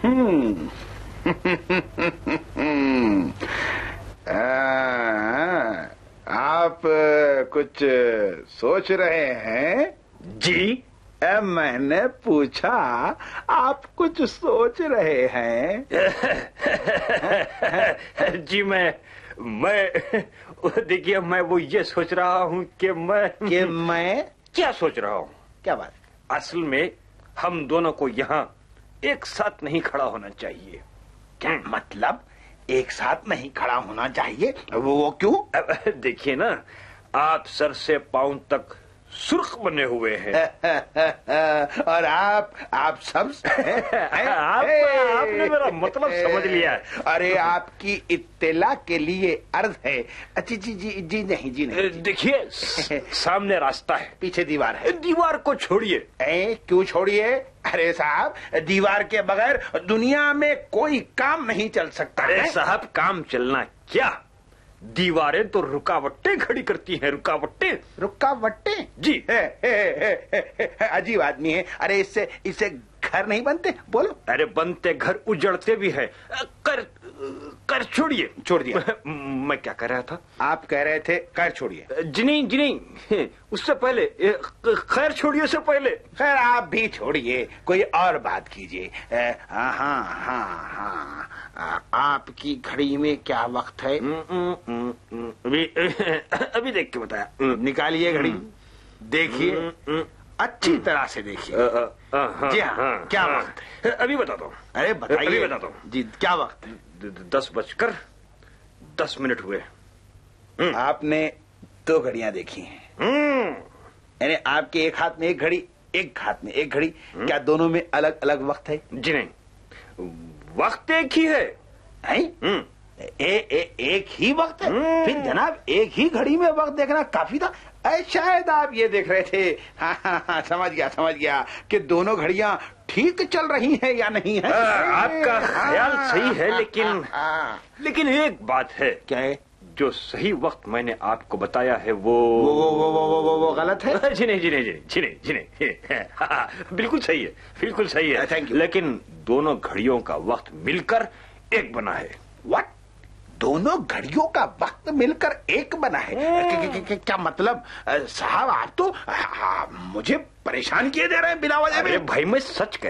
आप कुछ सोच रहे हैं? जी। मैंने पूछा आप कुछ सोच रहे हैं? जी मैं देखिए मैं वो ये सोच रहा हूँ कि मैं क्या सोच रहा हूँ? क्या बात? असल में हम दोनों को यहाँ एक साथ नहीं खड़ा होना चाहिए। क्या मतलब एक साथ नहीं खड़ा होना चाहिए? वो क्यों? देखिए ना, आप सर से पांव तक सुर्ख बने हुए हैं। और आप सब आपने मेरा मतलब समझ लिया है। अरे आपकी इत्तला के लिए अर्ज है। जी जी जी जी नहीं जी नहीं। देखिए सामने रास्ता है, पीछे दीवार है। दीवार को छोड़िए। क्यों छोड़िए? अरे साहब, दीवार के बगैर दुनिया में कोई काम नहीं चल सकता। अरे साहब, काम चलना क्या, दीवारें तो रुकावटें खड़ी करती हैं। रुकावटें जी। अजीब आदमी है। अरे इससे घर नहीं बनते? बोलो। अरे बनते घर उजड़ते भी है। कर छोड़िए। छोड़ दिया। मैं क्या कह रहा था? आप कह रहे थे कर छोड़िए। जी नहीं, उससे पहले खैर छोड़िए से पहले। खैर आप भी छोड़िए, कोई और बात कीजिए। हाँ, आपकी घड़ी में क्या वक्त है? अभी देख के बताया। निकालिए घड़ी, देखिए, अच्छी तरह से देखिए। जी हाँ, क्या वक्त है? अभी बताता हूँ। अरे बताइए। अभी बताता हूँ जी, क्या वक्त है? 10:10 हुए। आपने 2 घड़ियां देखी हैं। यानी आपके एक हाथ में एक घड़ी, एक हाथ में एक घड़ी। क्या दोनों में अलग अलग वक्त है? जी नहीं, वक्त एक ही है। एक ही वक्त है? फिर जनाब एक ही घड़ी में वक्त देखना काफी था। शायद आप ये देख रहे थे। हाँ, समझ गया कि दोनों घड़ियां ठीक चल रही हैं या नहीं है। आपका ख्याल सही है, लेकिन एक बात है। क्या है? जो सही वक्त मैंने आपको बताया है वो गलत है। जी नहीं। बिल्कुल सही है। Thank you. लेकिन दोनों घड़ियों का वक्त मिलकर एक बना है। व्हाट? दोनों घड़ियों का वक्त मिलकर एक बना है? क्या मतलब? साहब आप तो मुझे परेशान किए दे रहे हैं बिना वजह में। अरे भाई, मैं सच कह